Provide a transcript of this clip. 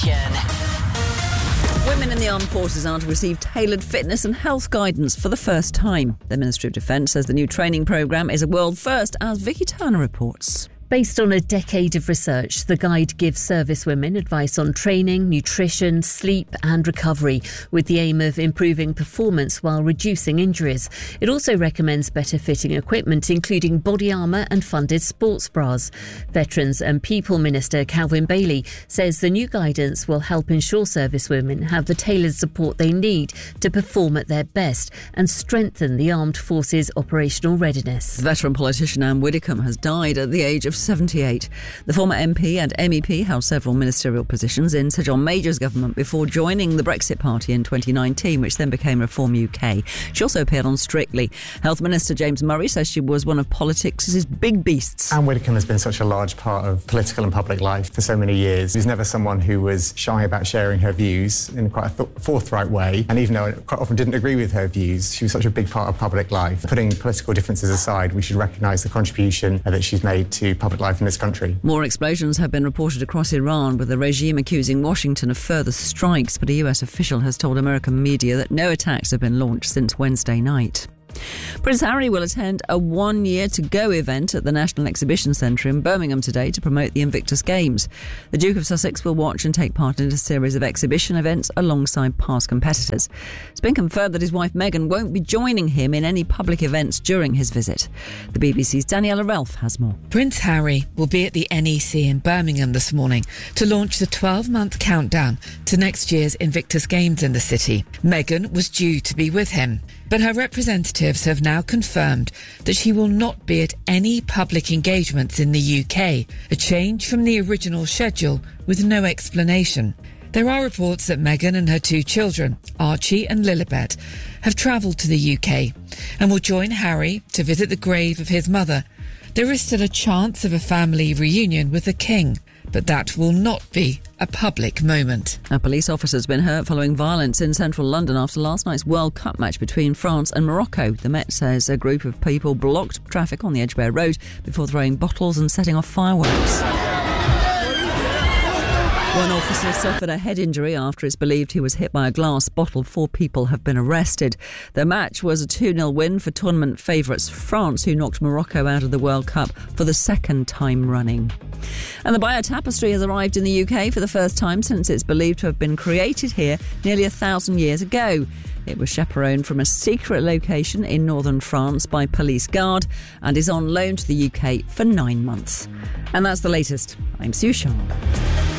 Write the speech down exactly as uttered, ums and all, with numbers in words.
Women in the armed forces are to receive tailored fitness and health guidance for the first time. The Ministry of Defence says the new training programme is a world first, as Vicky Turner reports. Based on a decade of research, the guide gives servicewomen advice on training, nutrition, sleep and recovery, with the aim of improving performance while reducing injuries. It also recommends better fitting equipment, including body armour and funded sports bras. Veterans and People Minister Calvin Bailey says the new guidance will help ensure servicewomen have the tailored support they need to perform at their best and strengthen the armed forces' operational readiness. Veteran politician Anne Widdecombe has died at the age of seventy-eight. The former M P and M E P held several ministerial positions in Sir John Major's government before joining the Brexit Party in twenty nineteen, which then became Reform U K. She also appeared on Strictly. Health Minister James Murray says she was one of politics' big beasts. Anne Widdecombe has been such a large part of political and public life for so many years. She's never someone who was shy about sharing her views in quite a th- forthright way. And even though I quite often didn't agree with her views, she was such a big part of public life. Putting political differences aside, we should recognise the contribution that she's made to public life in this country. More explosions have been reported across Iran, with the regime accusing Washington of further strikes, but a U S official has told American media that no attacks have been launched since Wednesday night. Prince Harry will attend a One Year to Go event at the National Exhibition Centre in Birmingham today to promote the Invictus Games. The Duke of Sussex will watch and take part in a series of exhibition events alongside past competitors. It's been confirmed that his wife Meghan won't be joining him in any public events during his visit. The B B C's Daniela Ralph has more. Prince Harry will be at the N E C in Birmingham this morning to launch the twelve-month countdown to next year's Invictus Games in the city. Meghan was due to be with him, but her representatives have now confirmed that she will not be at any public engagements in the U K, a change from the original schedule with no explanation. There are reports that Meghan and her two children, Archie and Lilibet, have travelled to the U K and will join Harry to visit the grave of his mother. There is still a chance of a family reunion with the King, but that will not be a public moment. A police officer has been hurt following violence in central London after last night's World Cup match between France and Morocco. The Met says a group of people blocked traffic on the Edgware Road before throwing bottles and setting off fireworks. One officer suffered a head injury after it's believed he was hit by a glass bottle. Four people have been arrested. The match was a two nil win for tournament favourites France, who knocked Morocco out of the World Cup for the second time running. And the Bayeux Tapestry has arrived in the U K for the first time since it's believed to have been created here nearly a thousand years ago. It was chaperoned from a secret location in northern France by police guard and is on loan to the U K for nine months. And that's the latest. I'm Sue Shaw.